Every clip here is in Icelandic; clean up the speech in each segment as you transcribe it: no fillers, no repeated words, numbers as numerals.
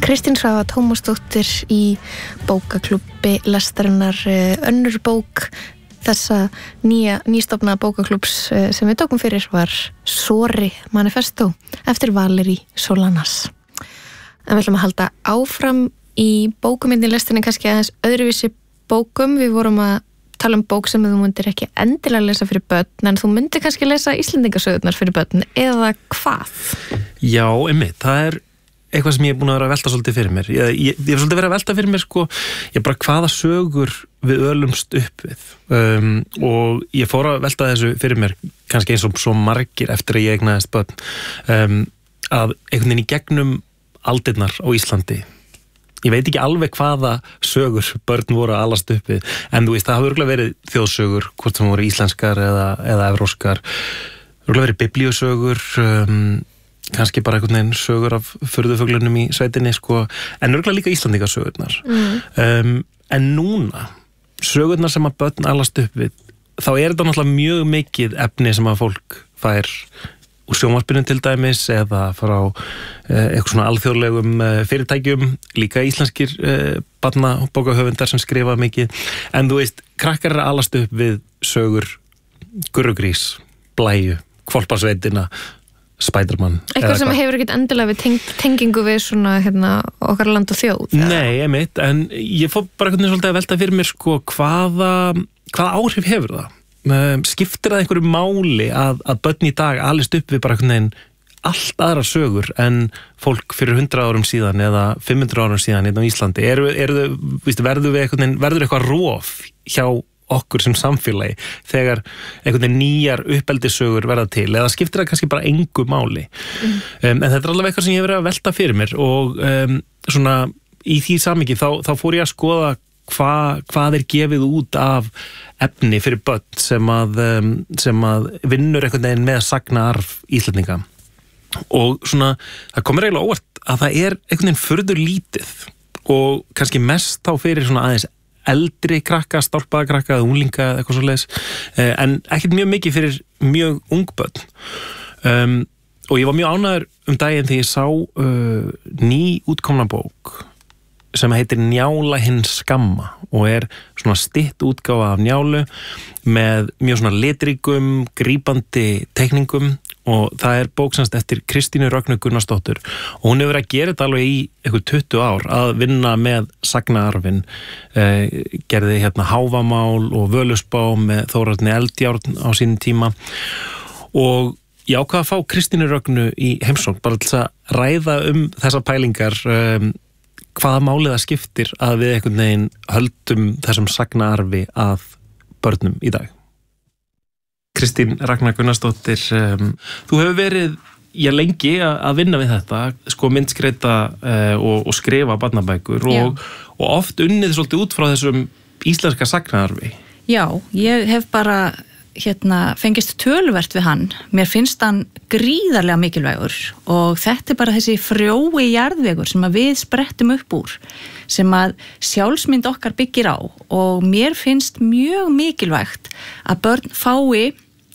Kristín Svava Tómasdóttir í bókaklúbbi lestarinnar. Önnur bók þessa nýstofnaða bókaklúbbs sem við tókum fyrir var Sori Manifesto eftir Valerí Solanas. En við ætlum að halda áfram í bókumyndin lestarinni, kannski aðeins öðruvísi bókum. Við vorum að tala bók sem þú myndir ekki endilega lesa fyrir börn, en þú myndir kannski lesa Íslendingasögurnar fyrir börn, eða hvað? Já, einmitt, það eitthvað sem ég búin að vera að velta svolítið fyrir mér. Ég hef svolítið verið að velta fyrir mér, ég bara hvaða sögur við ölumst upp við. Og ég fór að velta þessu fyrir mér, kannski eins og svo margir eftir að ég eignaðist börn, að einhvern veginn í gegnum aldirnar á Íslandi. Ég veit ekki alveg hvaða sögur börn voru að alast upp við, en þú veist, það hafa örugglega verið þjóðsögur, hvort sem voru íslenskar eða evróskar, örugglega verið biblíusögur, kannski bara einhvern veginn sögur af furðufuglunum í sveitinni, en örugglega líka Íslandingasögurnar. En núna, sögurnar sem að börn alast upp við, þá þetta náttúrulega mjög mikið efni sem að fólk fær úr sjónvarpinu til dæmis, eða frá eitthvað svona alþjóðlegum fyrirtækjum, líka íslenskir barnabókahöfundar sem skrifa mikið. En þú veist, krakkar alast upp við sögur Gurrugrís, Blæju, Hvolpasveitina, Spiderman. Eitthvað sem hefur ekkert endilega við tengingu við svona okkar land og þjóð. Nei, einmitt, en ég fór bara einhvern veginn svolítið að velta fyrir mér hvaða áhrif hefur það? Skiptir það einhverju máli að börn í dag alist upp við bara einhvern veginn allt aðra sögur en fólk fyrir 100 árum síðan eða 500 árum síðan á Íslandi? Verður eitthvað rof hjá okkur sem samfélagi þegar einhvern veginn nýjar uppeldissögur verða til, eða skiptir það kannski bara engu máli? En þetta alveg eitthvað sem ég hef verið að velta fyrir mér, og svona í því samhengi þá fór ég að skoða hvað gefið út af efni fyrir börn sem að vinnur einhvern veginn með sagnaarf Íslendinga. Og svona, það komur eiginlega óvart að það einhvern veginn furður lítið, og kannski mest þá fyrir svona aðeins eldri krakka, stálpaða krakka eða unglinga eða eitthvað svoleiðis, en ekkert mjög mikið fyrir mjög ung börn. Og ég var mjög ánægður daginn þegar ég sá ný útkomna bók sem heitir Njála hinn skamma, og svona stutt útgáfa af Njálu með mjög svona litríkum, grípandi teikningum, og það bók semst eftir Kristínu Rögnu Gunnarsdóttur, og hún hefur verið að gera þetta alveg í eitthvað 20 ár að vinna með sagnaarfin, gerði Háfamál og Völuspá með Þórarni Eldjárn á sínum tíma, og ég ákvað að fá Kristínu Rögnu í heimsókn bara til að ræða þessar pælingar, hvaða málið það skiptir að við einhvern veginn höldum þessum sagnaarfi að börnum í dag. Kristín Ragnar Gunnarsdóttir, þú hefur verið lengi að vinna við þetta, myndskreita og skrifa barnabækur, og oft unnið svolítið út frá þessum íslenska sagnaarfi. Já, ég hef bara fengist töluvert við hann. Mér finnst hann gríðarlega mikilvægur, og þetta bara þessi frjói jarðvegur sem að við sprettum upp úr, sem að sjálfsmynd okkar byggir á, og mér finnst mjög mikilvægt að börn fái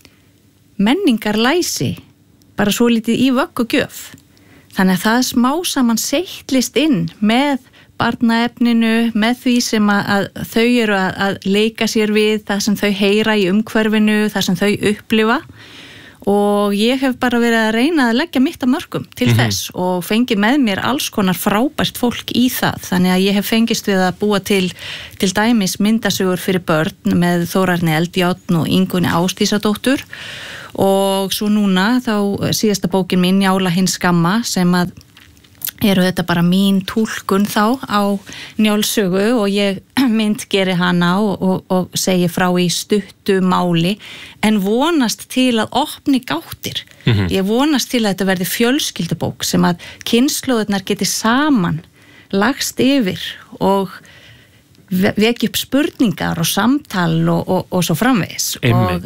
menningarlæsi bara svo lítið í vöggugjöf. Þannig að það smá saman seitlist inn með barnaefninu, með því sem að þau eru að leika sér við, það sem þau heyra í umhverfinu, það sem þau upplifa, og ég hef bara verið að reyna að leggja mitt af mörkum til þess, og fengið með mér alls konar frábært fólk í það. Þannig að ég hef fengist við að búa til dæmis myndasögur fyrir börn með Þórarni Eldjárn og Ingunni Ásdísadóttur, og svo núna þá síðasta bókin mín Njála hinn skamma, sem að þetta bara mín túlkun þá á Njálssögu, og ég myndgeri hana og segi frá í stuttu máli, en vonast til að opni gáttir. Ég vonast til að þetta verði fjölskyldubók sem að kynslóðurnar geti saman lagst yfir og vekja upp spurningar og samtal og svo framvegis. Og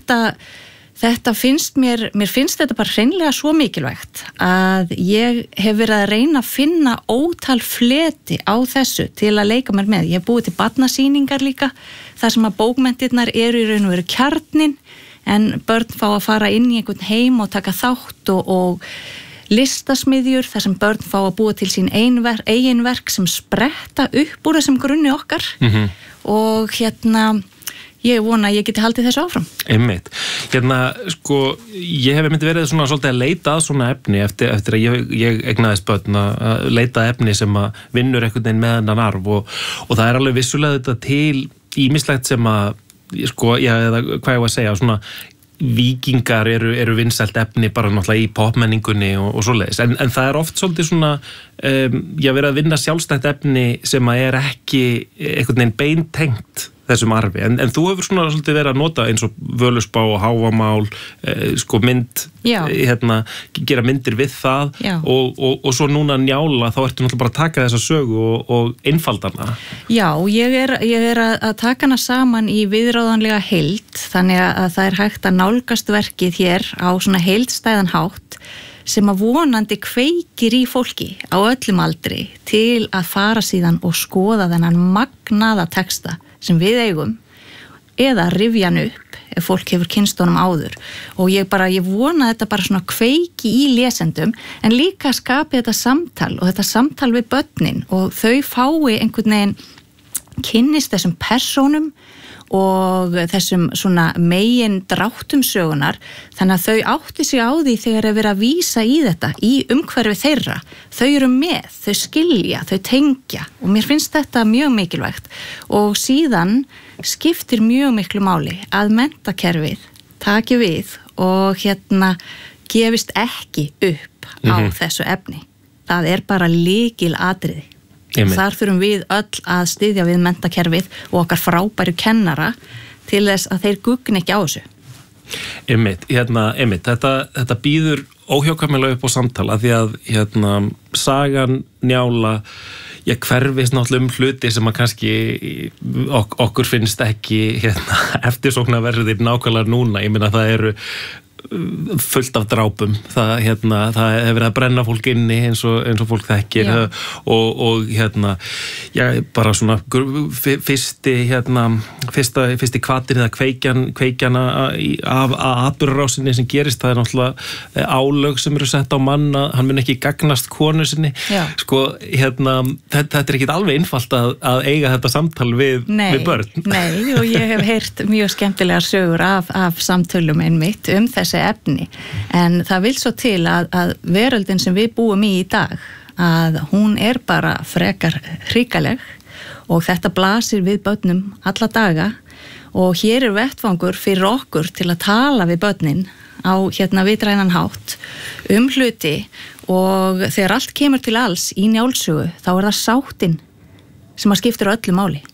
þetta finnst mér finnst þetta bara hreinlega svo mikilvægt að ég hef verið að reyna að finna ótal fleti á þessu til að leika mér með. Ég hef búið til barnasýningar líka, þar sem að bókmenntirnar eru í raun og veru kjarnin, en börn fá að fara inn í einhvern heim og taka þátt og listasmiðjur þar sem börn fá að búa til sín eigin verk sem spretta upp úr þessum grunni okkar og ég vona að ég geti haldið þessu áfram. Einmitt. Ég hef myndi verið svona svolítið að leita að svona efni eftir að ég eignaðist börn að leita að efni sem að vinnur einhvern veginn með hennan arf og það alveg vissulega þetta til ýmislegt sem að, eða hvað ég var að segja, svona víkingar eru vinsælt efni bara náttúrulega í popmenningunni og svoleiðis, en það oft svolítið svona verið að vinna sjálfstætt efni sem að ekki einhvern veginn beintengt þessum arfi, en þú hefur svona svolítið verið að nota eins og völusbá og hávamál mynd, gera myndir við það og svo núna Njála, þá ertu náttúrulega bara að taka þessa sögu og einfaldana. Já, ég er að taka hana saman í viðráðanlega heild, þannig að það hægt að nálgast verkið hér á svona heildstæðan hátt sem að vonandi kveikir í fólki á öllum aldri til að fara síðan og skoða þennan magnaða texta sem við eigum eða rifja hann upp ef fólk hefur kynnst honum áður og ég vona þetta bara svona kveiki í lesendum en líka skapi þetta samtal og þetta samtal við börnin og þau fái einhvern veginn kynnist þessum persónum og þessum svona megin dráttum sögunar þannig að þau átti sig á því þegar er verið að vísa í þetta í umhverfi þeirra þau eru með, þau skilja, þau tengja og mér finnst þetta mjög mikilvægt og síðan skiptir mjög miklu máli að menntakerfið taki við og gefist ekki upp á þessu efni það er bara lykilatriði. Þar þurfum við öll að styðja við menntakerfið og okkar frábæru kennara til þess að þeir gugni ekki á þessu. Einmitt, þetta býður óhjákvæmilega upp á samtala því að sagan Njála hverfist náttúrulega hluti sem að kannski okkur finnst ekki eftirsóknarverðir nákvæmlega núna, ég meina það eru fullt af drápum það hefur verið að brenna fólk inni eins og fólk þekkir og bara svona fyrsti hvatin eða kveikjan af atburðarásinni sem gerist, það er náttúrulega álög sem eru sett á mann að hann mun ekki gagnast konu sinni þetta er ekkit alveg einfalt að eiga þetta samtal við börn. Nei, og ég hef heyrt mjög skemmtilegar sögur af samtölum einmitt þessi efni, en það vil svo til að veröldin sem við búum í dag, að hún er bara frekar hrikaleg og þetta blasir við börnum alla daga og hér er vettvangur fyrir okkur til að tala við börnin á vitrænan hátt hluti og þegar allt kemur til alls í Njálssögu þá er það sáttin sem að skiptir öllu máli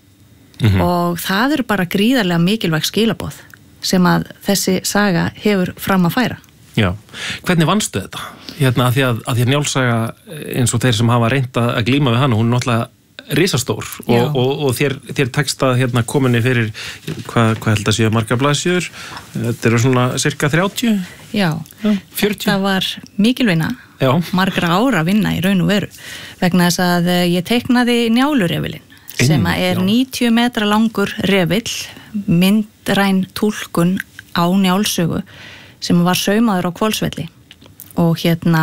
og það eru bara gríðarlega mikilvæg skilaboð sem að þessi saga hefur fram að færa. Já, hvernig vannstu þetta? Að því að Njálssaga eins og þeir sem hafa reynt að glíma við hana, hún er náttúrulega risastór og þér tekstað kominni fyrir hvað held að séu margar blaðsíður, þetta eru svona cirka 30? Já, 40? Það var mikil vinna, margra ára vinna í raun og veru, vegna þess að ég teiknaði Njálurefilinn sem er 90 metra langur refill, myndræn túlkun á Njálssögu sem var saumaður á Hvolsvelli og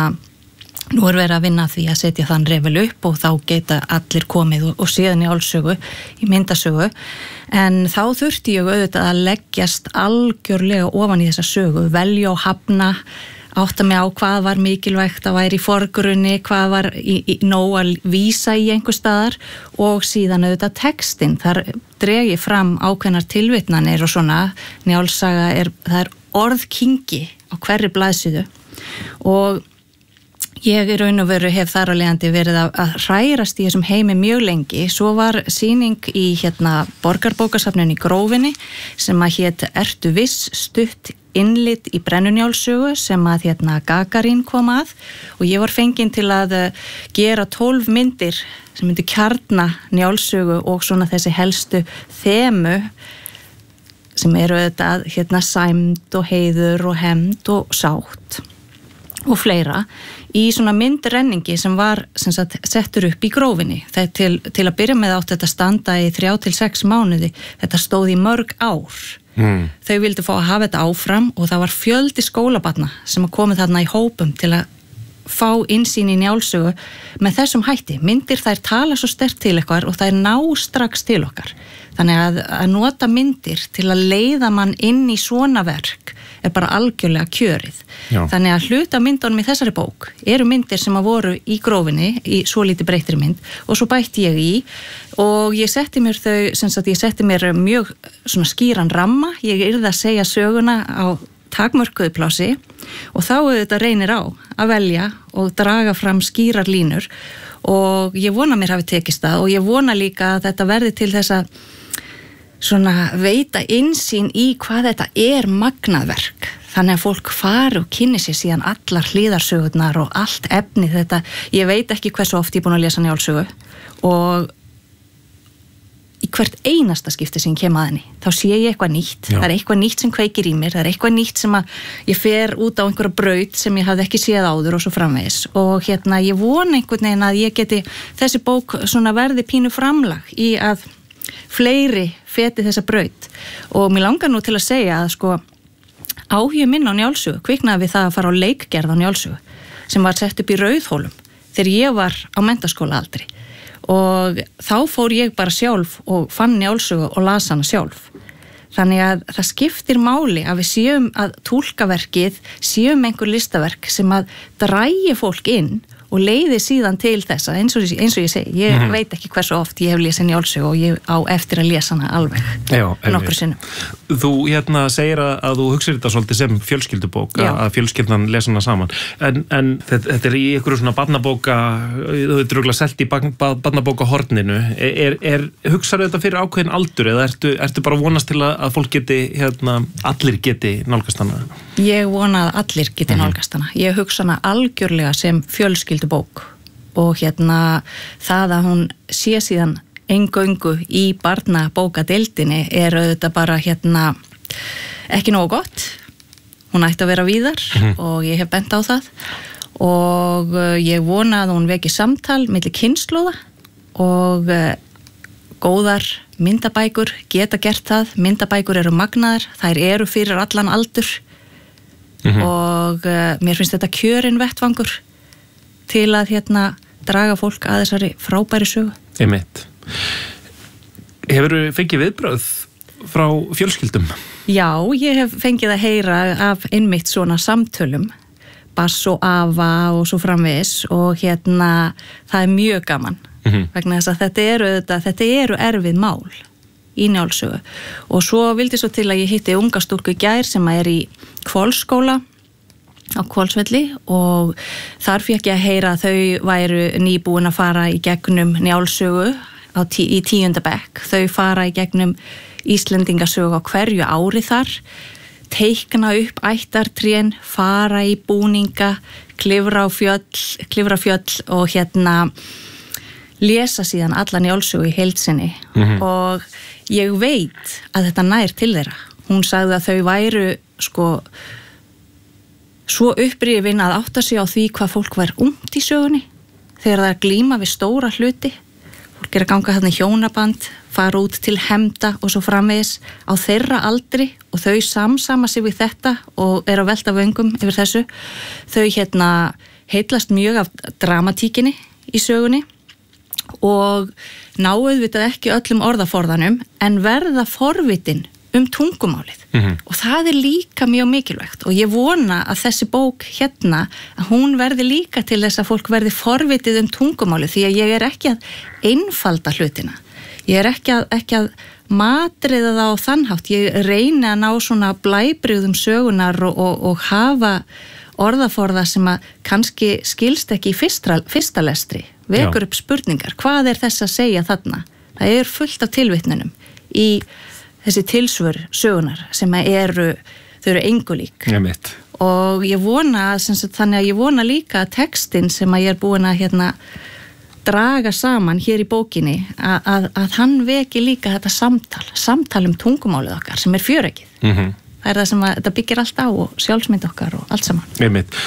nú er verið að vinna því að setja þann refil upp og þá geta allir komið og séð Njálssögu í myndasögu en þá þurfti ég auðvitað að leggjast algjörlega ofan í þessa sögu, velja og hafna átta mig á hvað var mikilvægt að væri í forgrunni, hvað var nóg að vísa í einhver staðar og síðan auðvitað textin, þar dreg ég fram ákveðnar tilvitnanir og svona, Njálssaga það er orðkingi á hverri blaðsíðu og ég í raun og veru hef þar að leiðandi verið að hrærast í þessum heimi mjög lengi, svo var sýning í Borgarbókasafninu í Grófinni sem að hét Ertu viss stutt innlit í Brennunjálssögu sem að Gagarín kom að og ég var fengin til að gera 12 myndir sem myndi kjarna Njálssögu og svona þessi helstu þemu sem eru þetta sæmd og heiður og hefnd og sátt og fleira í svona myndrenningi sem var settur upp í Grófinni. Til að byrja með átt þetta standa í 3 til 6 mánuði, þetta stóð í mörg ár. Þau vildu fá að hafa þetta áfram og það var fjöldi skólabarna sem komið þarna í hópum til að fá innsýn í Njálssögu með þessum hætti. Myndir þær tala svo sterkt til okkar og þær ná strax til okkar. Þannig að nota myndir til að leiða mann inn í svona verk er bara algjörlega kjörið. Já. Þannig að hluta myndunum í þessari bók eru myndir sem að voru í grófinni í svo lítið breyttri mynd og svo bætti ég í og ég setti mér ég setti mér mjög svona skýran ramma, ég yrði að segja söguna á takmörkuðu plássi og þá þetta reynir á að velja og draga fram skýrar línur og ég vona mér hafi tekist það og ég vona líka að þetta verði til þess að svona veita innsýn í hvað þetta er magnaðverk. Þannig að fólk fari og kynni sér síðan allar hliðarsögurnar og allt efni þetta. Ég veit ekki hversu oft ég er búin að lesa Njálssögu og í hvert einasta skipti sem ég kem að henni, þá sé ég eitthvað nýtt. Já. Það er eitthvað nýtt sem kveikir í mér, það er eitthvað nýtt sem að ég fer út á einhverja braut sem ég hafði ekki séð áður og svo framvegis. Og ég vona einhvern veginn að ég geti, þessi bók svona verði pínu framlag í að fleiri feti þessa braut og mér langar nú til að segja að áhugi minn á Njálssögu kviknaði við það að fara á leikgerð á Njálssögu sem var sett upp í Rauðhólum þegar ég var á menntaskóla aldri og þá fór ég bara sjálf og fann Njálssögu og las hana sjálf. Þannig að það skiptir máli að við séum að túlkaverkið séum einhver listaverk sem að drægi fólk inn og leiði síðan til þessa, eins og ég segi, ég veit ekki hversu oft ég hef lesið Njálssögu og ég á eftir að lesa hana alveg nokkru sinnum. Þú segir að þú hugsir þetta svolítið sem fjölskyldubók, að fjölskyldan lesa hana saman, en þetta er í einhverju svona barnabóka, þú ert röglega selt í barnabókahorninu, hugsaðu þetta fyrir ákveðin aldur eða ertu bara vonast til að fólk geti, allir geti nálgast hana? Ég vona að allir geti nálgast hana. Ég hugsa hana algjörlega sem fjölskyldubók og það að hún sé síðan eingöngu í barnabókadeildinni er auðvitað bara ekki nógu gott. Hún ætti að vera víðar og ég hef bent á það og ég vona að hún veki samtal milli kynslóða og góðar myndabækur geta gert það. Myndabækur eru magnaðar, þær eru fyrir allan aldur og mér finnst þetta kjörinn vettvangur til að draga fólk að þessari frábæri sögu. Einmitt. Hefurðu fengið viðbrögð frá fjölskyldum? Já, ég hef fengið að heyra af einmitt svona samtölum, bass og afa og svo framvegis og það er mjög gaman vegna þess að þetta eru erfið mál í Njálssögu og svo vildi svo til að ég hitti unga stúlku í gær sem er í Hvolsskóla á Hvolsvelli og þar fékk ég að heyra að þau væru nýbúin að fara í gegnum Njálssögu í 10. bekk. Þau fara í gegnum Íslendingasögu á hverju ári þar, teikna upp ættartrén, fara í búninga, klifra fjöll og lesa síðan alla Njálssögu í heild sinni og ég veit að þetta nær til þeirra. Hún sagði að þau væru svo upprifin að átta sig á því hvað fólk var ungt í sögunni þegar það er glíma við stóra hluti. Fólk er að ganga þarna í hjónaband, fara út til hefnda og svo framvegis á þeirra aldri og þau samsama sig við þetta og er að velta vöngum yfir þessu. Þau heitlast mjög af dramatíkinni í sögunni og náuð við þetta ekki öllum orðaforðanum en verða forvitin tungumálið og það er líka mjög mikilvægt og ég vona að þessi bók að hún verði líka til þess að fólk verði forvitið tungumálið því að ég er ekki að einfalda hlutina. Ég er ekki að matriða það á þannhátt. Ég reyni að ná svona blæbrigðum sögunar og hafa orðaforða sem að kannski skilst ekki í fyrsta lestri. Vekur upp spurningar. Hvað er þess að segja þarna? Það er fullt af tilvitnunum í þessi tilsvör sögunar sem þau eru engu lík. Og ég vona, þannig að ég vona líka að textin sem að ég er búin að draga saman hér í bókinni að hann veki líka þetta samtal tungumálið okkar sem er fjöreggið. Það er það sem þetta byggir allt á og sjálfsmynd okkar og allt saman.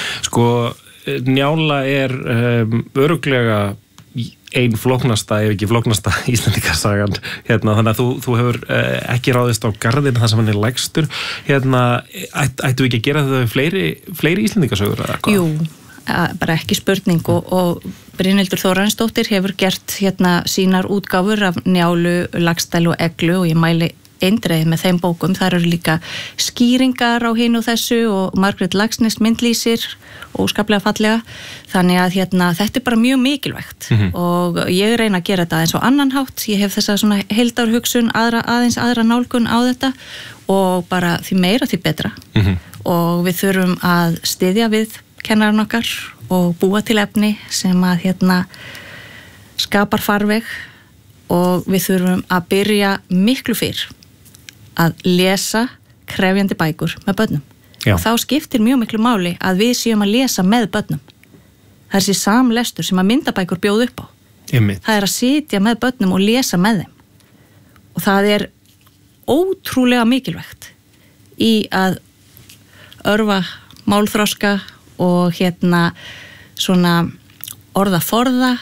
Njála er örugglega ein flóknasta, ef ekki flóknasta Íslendingasagan, þannig að þú hefur ekki ráðist á garðin þar sem hann er lægstur, ættu ekki að gera það fleiri Íslendingasögur? Jú, bara ekki spurning og Brynhildur Þórarinsdóttir hefur gert sínar útgáfur af Njálu, Laxdælu og Eglu og ég mæli eindreið með þeim bókum. Það eru líka skýringar á hinu og þessu og Margrét Laxness myndlýsir óskaplega fallega. Þannig að þetta bara mjög mikilvægt og ég reyna að gera þetta eins og annan hátt. Ég hef þessa svona heildarhugsun, aðeins aðra nálgun á þetta og bara því meira því betra. Og við þurfum að styðja við kennarinn okkar og búa til efni sem að skapar farveg og við þurfum að byrja miklu fyrr að lesa krefjandi bækur með börnum. Já. Og þá skiptir mjög miklu máli að við séum að lesa með börnum. Það er þessi samlestur sem að myndabækur bjóð upp á. Það er að sitja með börnum og lesa með þeim. Og það er ótrúlega mikilvægt í að örva málþroska og svona orðaforða,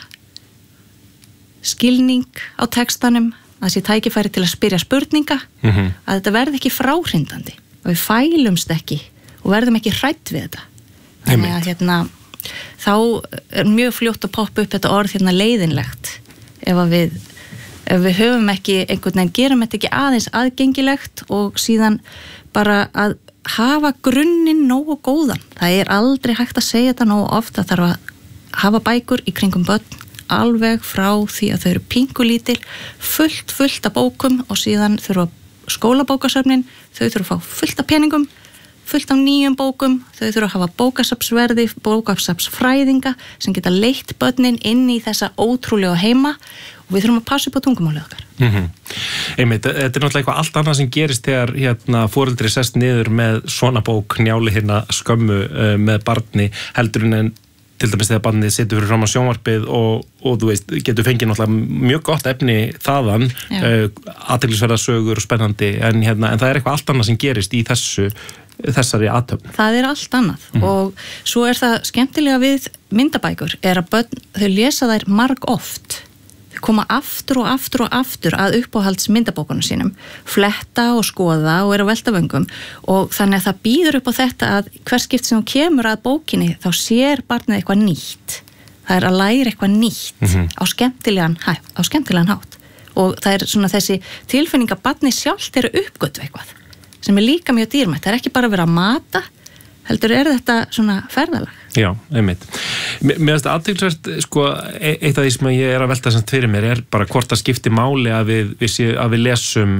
skilning á textanum, að þessi tækifæri til að spyrja spurninga, að þetta verði ekki fráhrindandi og við fælumst ekki og verðum ekki hrædd við þetta. Þannig að þá er mjög fljótt að poppa upp þetta orð leiðinlegt ef við höfum ekki einhvern veginn, gerum þetta ekki aðeins aðgengilegt og síðan bara að hafa grunninn nógu góðan. Það er aldrei hægt að segja þetta nógu oft, að þarf að hafa bækur í kringum börn alveg frá því að þau eru pingulítil, fullt af bókum og síðan þurfa skólabókasöfnin, þau þurfa að fá fullt af peningum, fullt af nýjum bókum, þau þurfa að hafa bókasafnsverði, bókasafnsfræðinga sem geta leitt börnin inn í þessa ótrúlega heima og við þurfum að passa upp á tungumálið okkar. Einmitt, þetta er náttúrulega eitthvað allt annað sem gerist þegar foreldri sest niður með svona bók, Njáli skömmu með barni, heldur en til dæmis þegar barnið situr fyrir fram á sjónvarpið og þú veist, getur fengið náttúrulega mjög gott efni þaðan, athyglisverðar sögur og spennandi, en það er eitthvað allt annað sem gerist í þessari athöfn. Það er allt annað og svo er það skemmtilega við myndabækur, er að börn, þau lesa þær marg oft. Þau koma aftur og aftur að uppáhalds myndabókunum sínum, fletta og skoða og eru á veltavöngum og þannig að það býður upp á þetta að hver skipt sem hún kemur að bókinni þá sér barnið eitthvað nýtt. Það er að læra eitthvað nýtt á skemmtilegan hátt og það er svona þessi tilfinning að barnið sjálft eru uppgötva eitthvað sem er líka mjög dýrmætt. Það er ekki bara að vera að mata, heldur þetta svona ferðalag. Já, einmitt. Mér finnst það athyglisvert, eitt af því sem ég er að velta samt fyrir mér er bara hvort það skipti máli að við lesum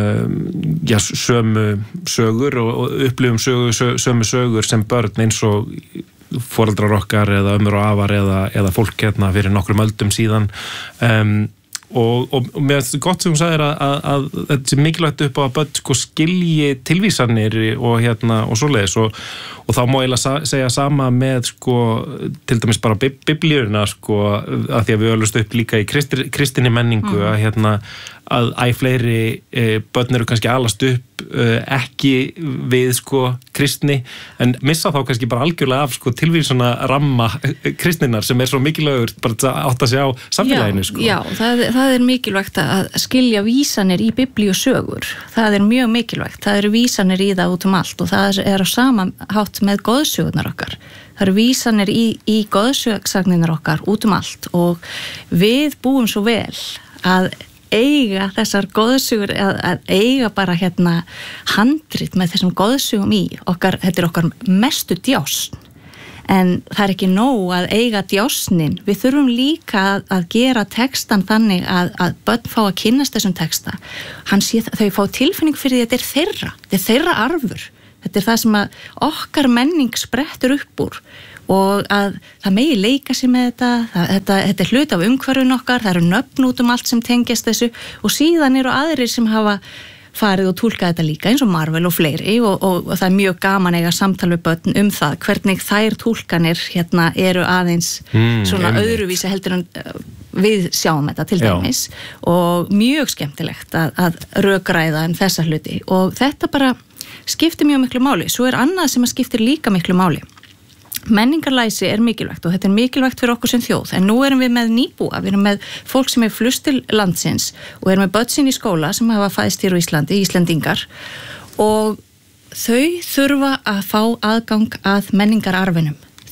sömu sögur og upplifum sömu sögur sem börn eins og foreldrar okkar eða ömmur og afar eða fólk fyrir nokkrum öldum síðan. Og mér finnst gott sem hún sagðir að þetta er mikilvægt upp á að börn skilji tilvísanir og svoleiðis og þá má ég segja sama með til dæmis bara biblíuna að því að við öllust upp líka í kristinni menningu að fleiri börn eru kannski alast upp ekki við kristni en missa þá kannski bara algjörlega af tilvísuna ramma kristninnar sem er svo mikilvægur bara átt að sjá samfélaginu. Já, það er mikilvægt að skilja vísanir í biblíusögur. Það er mjög mikilvægt. Það eru vísanir í það út allt og það er á sama hátt með goðsögurnar okkar. Það eru vísanir í goðsögsagnirnar okkar út allt og við búum svo vel að eiga þessar goðsugur, að eiga bara handrit með þessum goðsugum í okkar, þetta er okkar mestu djásn en það er ekki nóg að eiga djásnin, við þurfum líka að gera textan þannig að börn fá að kynnast þessum texta þau fá tilfinning fyrir því að þetta er þeirra arfur, þetta er það sem að okkar menning sprettur upp úr og að það megi leika sér með þetta er hlut af umhverfun okkar, það eru nöfn út allt sem tengjast þessu og síðan eru aðrir sem hafa farið og túlkað þetta líka eins og Marvel og fleiri og það er mjög gaman eiga samtal við börn það, hvernig þær túlkanir eru aðeins svona öðruvísi heldur en við sjáum þetta til dæmis og mjög skemmtilegt að rökræða þessa hluti og þetta bara skiptir mjög miklu máli. Svo er annað sem skiptir líka miklu máli. Menningarlæsi er mikilvægt og þetta er mikilvægt fyrir okkur sem þjóð en nú erum við með nýbúa, við erum með fólk sem er flust til landsins og erum með börn sín í skóla sem hafa fæðst hér á Íslandi, Íslendingar og þau þurfa að fá aðgang að menningararfinum,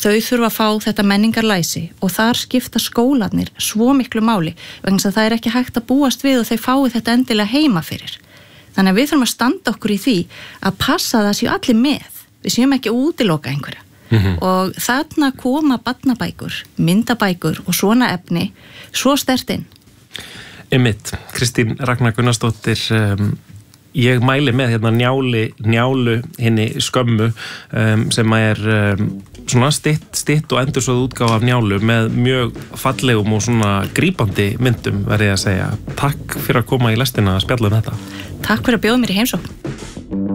þau þurfa að fá þetta menningarlæsi og þar skipta skólarnir svo miklu máli vegna þess að það ekki hægt að búast við og þau fái þetta endilega heima fyrir. Þannig að við þurfum að standa okkur í því að passa að það séu allir með. Við séum ekki að útiloka einhverja. Og þarna koma barnabækur, myndabækur og svona efni svo sterkt inn. Einmitt, Kristín Ragnar Gunnarsdóttir, ég mæli með hérna Njálu hinni skömmu sem svona stitt og endursögð útgáfa af Njálu með mjög fallegum og svona grípandi myndum verði ég að segja. Takk fyrir að koma í lestina að spjalla um þetta. Takk fyrir að bjóða mér í heimsókn.